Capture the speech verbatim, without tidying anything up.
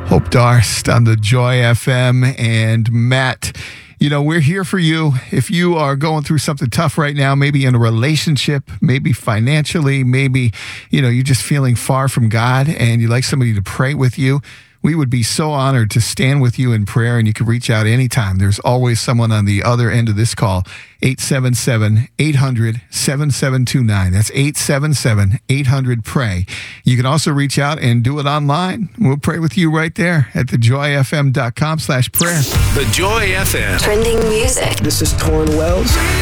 Hope Darst on the Joy F M. And Matt, you know, we're here for you. If you are going through something tough right now, maybe in a relationship, maybe financially, maybe, you know, you're just feeling far from God and you'd like somebody to pray with you, we would be so honored to stand with you in prayer, and you can reach out anytime. There's always someone on the other end of this call. eight seven seven, eight hundred, seven seven two nine. That's eight seven seven, eight hundred, pray. You can also reach out and do it online. We'll pray with you right there at the joy f m dot com slash prayer. The Joy F M. Trending music. This is Torrin Wells.